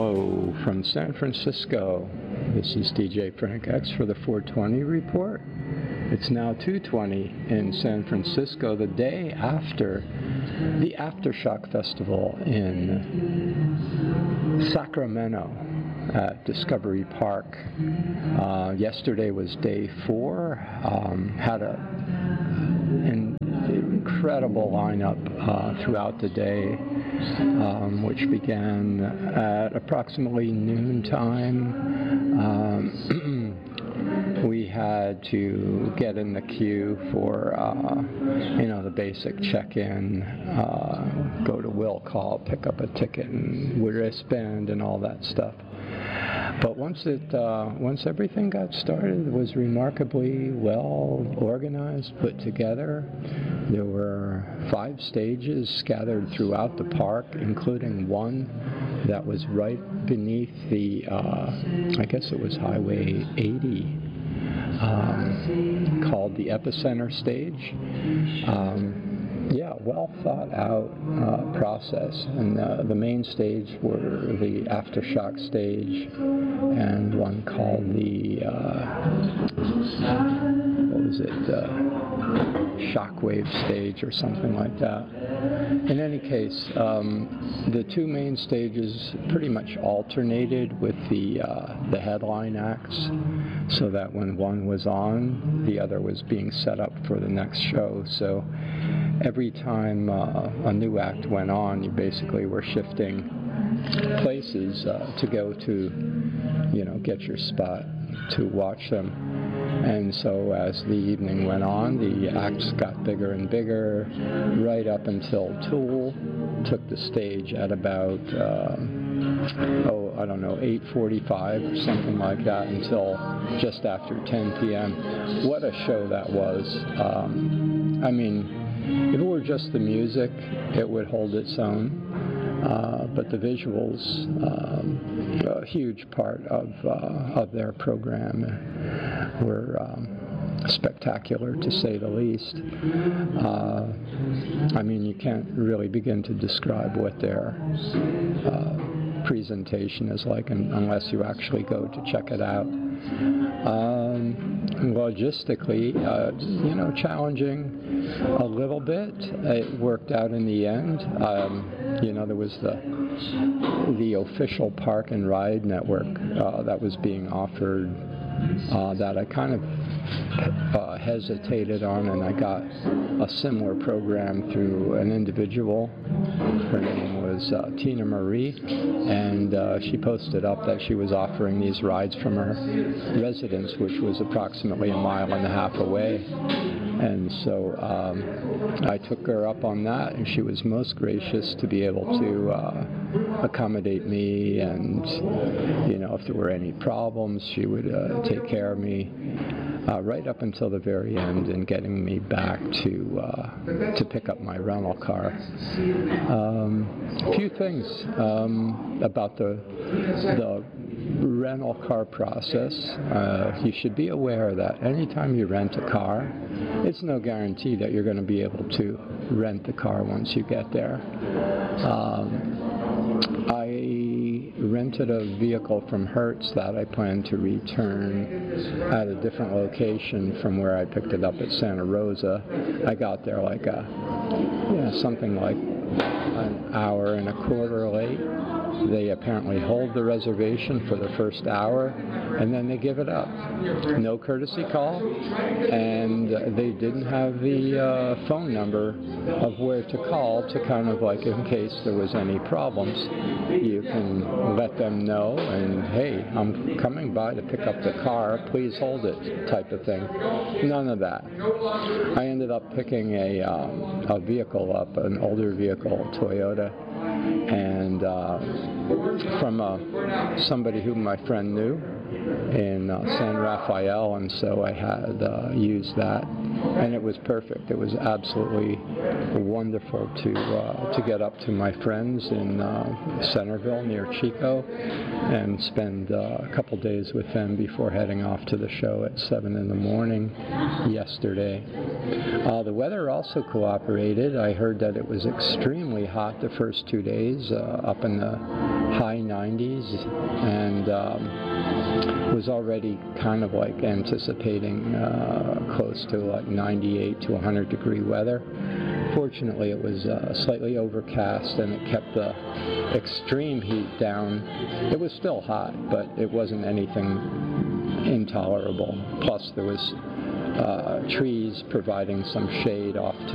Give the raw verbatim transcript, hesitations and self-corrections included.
Hello from San Francisco. This is D J Frank X for the four twenty report. It's now two twenty in San Francisco, the day after the Aftershock Festival in Sacramento at Discovery Park. Uh, yesterday was day four. Um, had a an incredible lineup uh, throughout the day, um, which began at approximately noontime. Um, we had to get in the queue for, uh, you know, the basic check-in, uh, go to will call, pick up a ticket, and wristband, and all that stuff. But once it, uh, once everything got started, it was remarkably well organized, put together. There were five stages scattered throughout the park, including one that was right beneath the, uh, I guess it was Highway eighty, um, called the Epicenter stage. Um, Yeah, well thought out uh, process, and uh, the main stage were the Aftershock stage and one called the uh, what was it, uh, Shockwave stage or something like that. In any case, um, the two main stages pretty much alternated with the uh, the headline acts, so that when one was on, the other was being set up for the next show. So every time uh, a new act went on, you basically were shifting places uh, to go to, you know, get your spot to watch them. And so as the evening went on, the acts got bigger and bigger, right up until Tool took the stage at about, uh, oh, I don't know, eight forty-five or something like that, until just after ten p.m. What a show that was. Um, I mean, if it were just the music, it would hold its own. Uh, but the visuals, um, a huge part of uh, of their program, were um, spectacular, to say the least. Uh, I mean, you can't really begin to describe what their uh, presentation is like unless you actually go to check it out. Um, logistically, uh, you know, challenging a little bit. It worked out in the end. Um, you know, there was the the official Park and Ride network uh, that was being offered uh, that I kind of uh, hesitated on, and I got a similar program through an individual. Her name was uh, Tina Marie, and uh, she posted up that she was offering these rides from her residence, which was approximately a mile and a half away. And so um, I took her up on that, and she was most gracious to be able to uh, accommodate me, and, you know, if there were any problems, she would uh, take care of me uh, right up until the very end, in getting me back to uh, to pick up my rental car. Um, a few things um, about the the rental car process. Uh, you should be aware that anytime you rent a car, it's no guarantee that you're going to be able to rent the car once you get there. Um, I rented a vehicle from Hertz that I plan to return at a different location from where I picked it up at Santa Rosa. I got there like a, yeah, something like an hour and a quarter late. They apparently hold the reservation for the first hour, and then they give it up. No courtesy call, and they didn't have the uh, phone number of where to call to kind of like, in case there was any problems, you can let them know, and hey, I'm coming by to pick up the car, please hold it, type of thing. None of that. I ended up picking a, um, a vehicle up, an older vehicle, Toyota, and uh, from uh, somebody whom my friend knew, in uh, San Rafael, and so I had uh, used that, and it was perfect. It was absolutely wonderful to uh, to get up to my friends in uh, Centerville near Chico and spend uh, a couple days with them before heading off to the show at seven in the morning yesterday. Uh, the weather also cooperated. I heard that it was extremely hot the first two days, uh, up in the high nineties, and um, was already kind of like anticipating uh, close to like ninety-eight to one hundred degree weather. Fortunately, it was uh, slightly overcast, and it kept the extreme heat down. It was still hot, but it wasn't anything intolerable. Plus, there was uh, trees providing some shade off to